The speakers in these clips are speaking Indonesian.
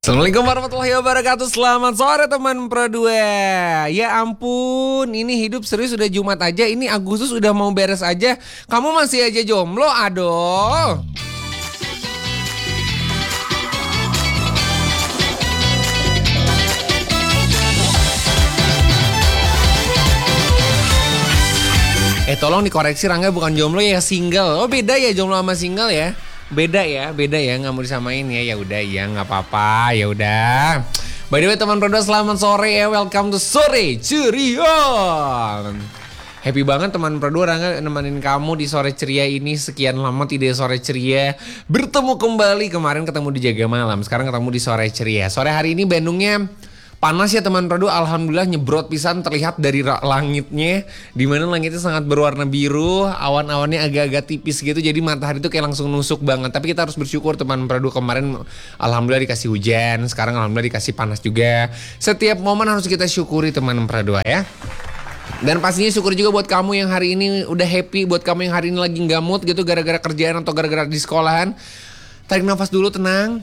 Assalamualaikum warahmatullahi wabarakatuh. Selamat sore teman Pro 2. Ya ampun, ini hidup serius udah Jumat aja. Ini Agustus udah mau beres aja. Kamu masih aja jomblo, aduh. Tolong dikoreksi, Rangga bukan jomblo ya, single. Oh beda ya jomblo sama single ya. Beda ya, nggak mau disamain ya. Ya udah ya, nggak apa-apa, ya udah. By the way teman Pro 2, selamat sore ya. Welcome to Sore Ceria. Happy banget teman Pro 2, Rangga nemenin kamu di Sore Ceria ini. Sekian lama tidak Sore Ceria. Bertemu kembali, kemarin ketemu di Jaga Malam, sekarang ketemu di Sore Ceria. Sore hari ini Bandungnya panas ya teman Pro 2, alhamdulillah nyebrot pisan terlihat dari langitnya. Dimana langitnya sangat berwarna biru, awan-awannya agak-agak tipis gitu. Jadi matahari itu kayak langsung nusuk banget. Tapi kita harus bersyukur teman Pro 2, kemarin alhamdulillah dikasih hujan, sekarang alhamdulillah dikasih panas juga. Setiap momen harus kita syukuri teman Pro 2 ya. Dan pastinya syukur juga buat kamu yang hari ini udah happy, buat kamu yang hari ini lagi nggak mood gitu gara-gara kerjaan atau gara-gara di sekolahan. Tarik nafas dulu, tenang.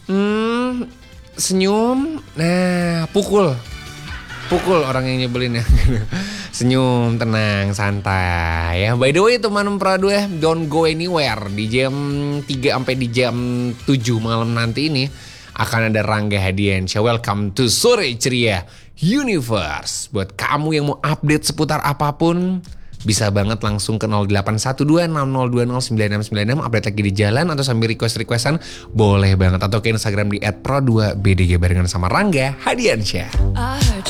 Senyum, nah pukul orang yang nyebelin ya. Senyum, tenang, santai ya. By the way teman Pro 2, don't go anywhere. Di jam 3 sampai di jam 7 malam nanti ini akan ada Rangga Hadiansyah. Welcome to Sore Ceria Universe. Buat kamu yang mau update seputar apapun, bisa banget langsung ke 081260209696, update lagi di jalan atau sambil request-requestan boleh banget, atau ke Instagram di @pro2bdg barengan sama Rangga Hadiansyah.